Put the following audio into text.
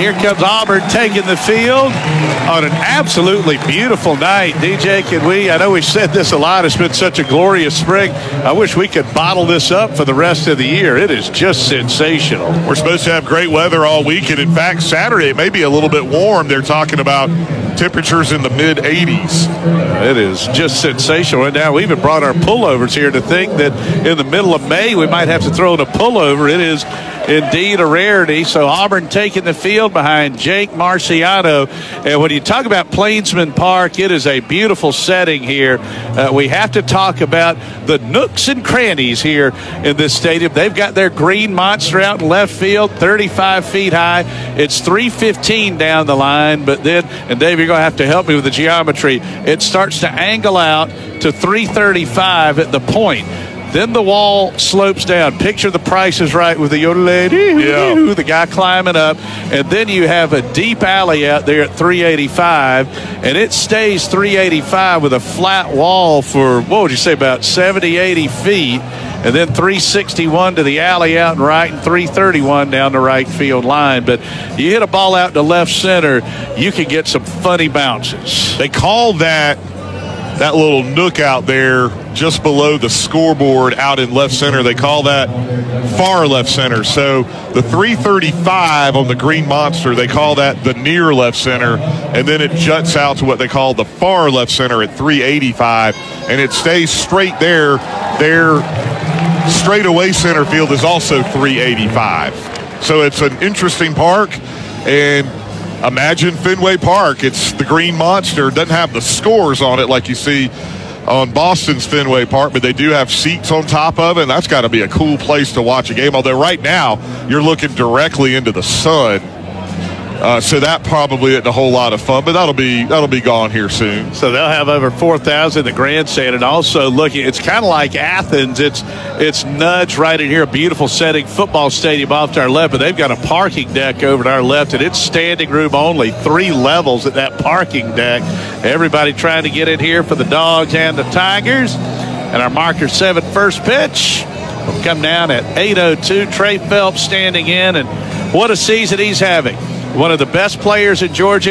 here comes Auburn taking the field on an absolutely beautiful night. DJ, I know we've said this a lot. It's been such a glorious spring. I wish we could bottle this up for the rest of the year. It is just sensational. We're supposed to have great weather all week, and in fact, Saturday it may be a little bit warm. They're talking about temperatures in the mid-80s. It is just sensational. And now we even brought our pullovers here to think that in the middle of May we might have to throw in a pullover. It is indeed a rarity. So Auburn taking the field behind Jake Marciano. And when you talk about Plainsman Park, it is a beautiful setting here. We have to talk about the nooks and crannies here in this stadium. They've got their green monster out in left field, 35 feet high. It's 315 down the line, but then, and Dave, you're going to have to help me with the geometry, it starts to angle out to 335 at the point. Then the wall slopes down. Picture the Price is Right with the yodelay, the guy climbing up. And then you have a deep alley out there at 385. And it stays 385 with a flat wall for, what would you say, about 70, 80 feet. And then 361 to the alley out and right, and 331 down the right field line. But you hit a ball out to left center, you can get some funny bounces. They call that little nook out there just below the scoreboard out in left center, they call that far left center. So the 335 on the green monster, they call that the near left center, and then it juts out to what they call the far left center at 385, and it stays straight there. Their straightaway center field is also 385. So it's an interesting park, and imagine Fenway Park. It's the green monster. It doesn't have the scores on it like you see on Boston's Fenway Park, but they do have seats on top of it, and that's got to be a cool place to watch a game. Although right now you're looking directly into the sun, so that probably isn't a whole lot of fun, but that'll be gone here soon. So they'll have over 4,000 in the grandstand, and also looking, it's kind of like Athens. It's nudged right in here, a beautiful setting, football stadium off to our left, but they've got a parking deck over to our left, and it's standing room only, 3 levels at that parking deck. Everybody trying to get in here for the Dogs and the Tigers. And our marker 7 first pitch will come down at 8:02. Trey Phelps standing in, and what a season he's having. One of the best players in Georgia